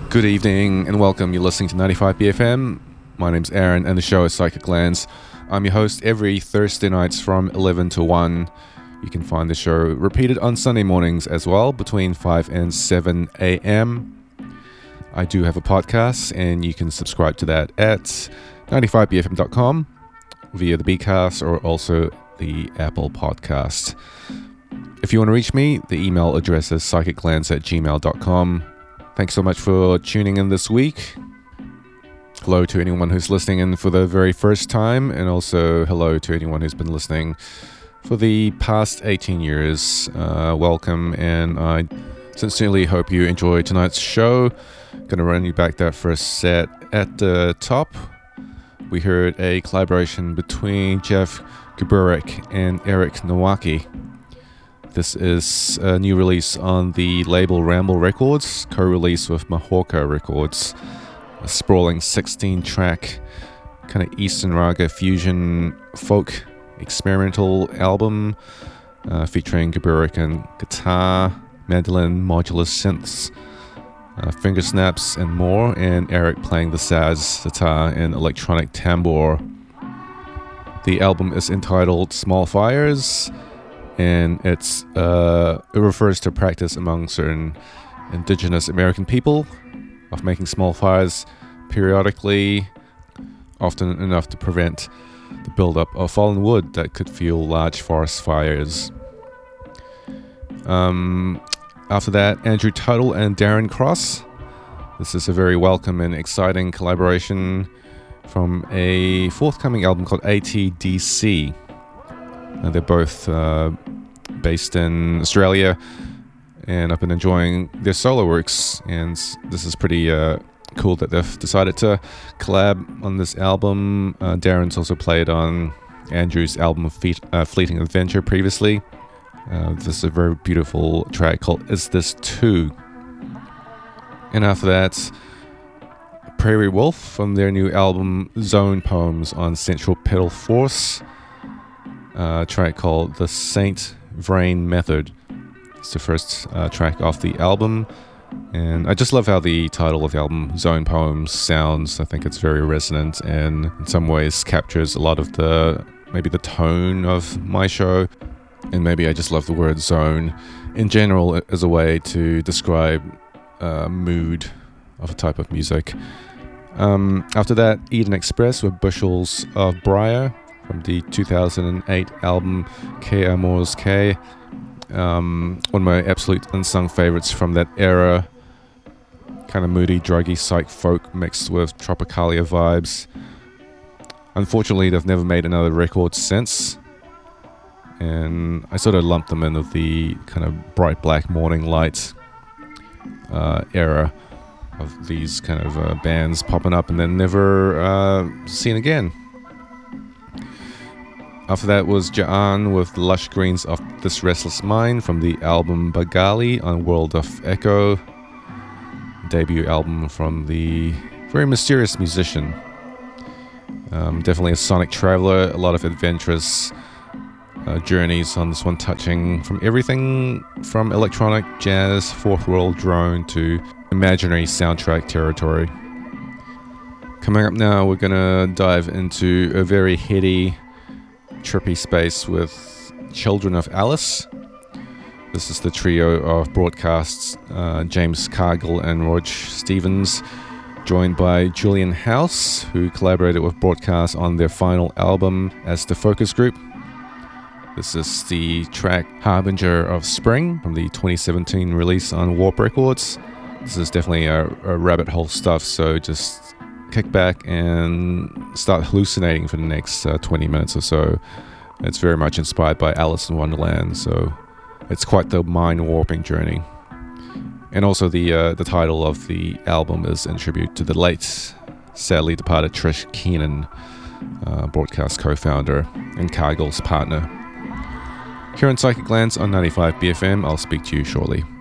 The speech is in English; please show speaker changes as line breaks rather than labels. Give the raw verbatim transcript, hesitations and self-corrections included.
Good evening and welcome. You're listening to ninety-five B F M. My name's Aaron and the show is Psychic Lands. I'm your host every Thursday nights from eleven to one. You can find the show repeated on Sunday mornings as well between five and seven a.m. I do have a podcast and you can subscribe to that at ninety-five b f m dot com via the Bcast or also the Apple Podcast. If you want to reach me, the email address is psychiclands at gmail dot com. Thanks so much for tuning in this week. Hello to anyone who's listening in for the very first time, and also hello to anyone who's been listening for the past eighteen years. Uh, welcome, and I sincerely hope you enjoy tonight's show. Going to run you back that first set. At the top, we heard a collaboration between Jeff Kuburek and Eric Nowaki. This is a new release on the label Ramble Records, co-release with Mahorka Records. A sprawling sixteen-track kind of Eastern Raga fusion folk experimental album uh, featuring Kuburek and guitar, mandolin, modular synths, uh, finger snaps, and more, and Eric playing the saz, sitar, and electronic tambour. The album is entitled Small Fires, and it's uh, it refers to practice among certain indigenous American people of making small fires periodically, often enough to prevent the buildup of fallen wood that could fuel large forest fires. Um, after that, Andrew Tuttle and Darren Cross. This is a very welcome and exciting collaboration from a forthcoming album called A T D C. Uh, they're both uh, based in Australia, and I've been enjoying their solo works, and this is pretty uh, cool that they've decided to collab on this album. Uh, Darren's also played on Andrew's album Fe- uh, Fleeting Adventure previously. Uh, this is a very beautiful track called Is This Too? And after that, Prairie Wolf from their new album Zone Poems on Central Pedal Force. Uh, track called The Saint Vrain Method. It's the first uh, track off the album, and I just love how the title of the album, Zone Poems, sounds. I think it's very resonant and in some ways captures a lot of the, maybe the tone of my show, and maybe I just love the word zone in general as a way to describe uh, mood of a type of music. Um, after that, Eden Express with Bushels of Briar, from the two thousand eight album Que Amors Que. Um, one of my absolute unsung favorites from that era. Kind of moody, druggy psych folk mixed with Tropicalia vibes. Unfortunately, they've never made another record since. And I sort of lumped them in with the kind of bright black morning light uh, era of these kind of uh, bands popping up and then never uh, seen again. After that was Ja'an with the Lush Greens of This Restless Mind from the album Bagali on World of Echo. Debut album from the very mysterious musician. Um, definitely a sonic traveler, a lot of adventurous uh, journeys on this one, touching from everything from electronic, jazz, fourth world drone to imaginary soundtrack territory. Coming up now, we're going to dive into a very heady, trippy space with Children of Alice. This is the trio of broadcasts, uh, James Cargill and Rog Stevens, joined by Julian House, who collaborated with Broadcast on their final album as the focus group. This is the track Harbinger of Spring from the twenty seventeen release on Warp Records. This is definitely a, a rabbit hole stuff, so just kick back and start hallucinating for the next uh, twenty minutes or so. It's very much inspired by Alice in Wonderland, so it's quite the mind-warping journey. And also the uh, the title of the album is in tribute to the late, sadly departed Trish Keenan, uh, Broadcast co-founder and Cargill's partner. Here on Psychic Lands on ninety-five B F M, I'll speak to you shortly.